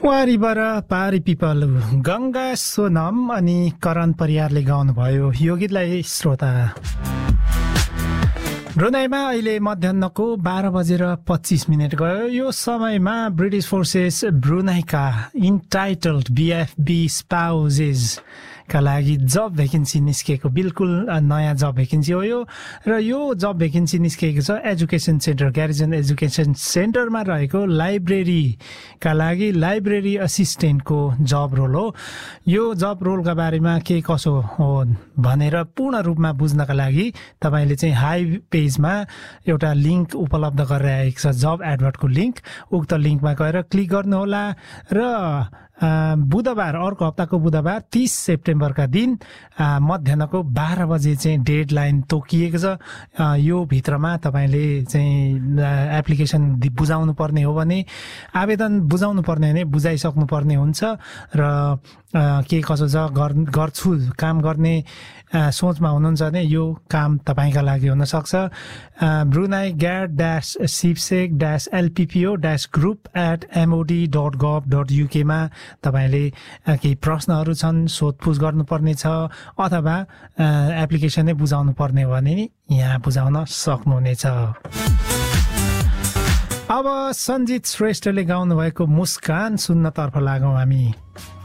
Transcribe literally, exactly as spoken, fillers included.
वारीबाट पारी पिपल गंगा सोनम अनि करण परियारले गाउनुभयो यो गीतलाई श्रोता। ब्रुनाईमा अहिले मध्याहको बाह्र बजेर पच्चीस मिनट गयो। यो समयमा ब्रिटिश फोर्सेस ब्रुनाईका इन्टाइटल्ड बीएफबी स्पाउजेस का लागि जब भेकेन्सी निस्केको बिल्कुल नयाँ जब भेकेन्सी हो यो। र यो जब भेकेन्सी निस्केको छ एजुकेसन सेन्टर ग्यारिजन एजुकेसन सेन्टरमा रहेको लाइब्रेरीका लागि लाइब्रेरी असिस्टेन्टको जब रोल हो। यो जब रोलका बारेमा के कसो हो भनेर पूर्ण रूपमा बुझ्नका लागि तपाईले चाहिँ हाई पेजमा एउटा लिंक उपलब्ध गरिरहेको छ, जब एडभर्टको लिंक। उक्त लिंकमा गएर क्लिक गर्नुहोला र बुधबार अर्को हप्ताको बुधबार तीस सेप्टेम्बरका दिन मध्याहको बाह्र बजे चाहिँ डेडलाइन तोकिएको छ। यो भित्रमा तपाईले चाहिँ एप्लिकेसन बुझाउनु पर्ने हो भने आवेदन बुझाउनु पर्ने भने बुझाइसक्नु पर्ने हुन्छ र के कसो छ गर्छु काम गर्ने सोचमा हुनुहुन्छ भने यो काम तपाईका लागि हुन सक्छ। Brunei ग्याड dash सिपसेक dash एलपीपीओ dash group at MoD dot गभ dot UK मा तपाईले केही प्रश्नहरू छन् सोधपुछ गर्नुपर्ने छ अथवा एप्लिकेसनै बुझाउनु पर्ने हो भने यहाँ बुझाउन सक्नुहुनेछ। अब सञ्जित श्रेष्ठले गाउनु भएको मुस्कान सुन्नतर्फ लागौँ हामी।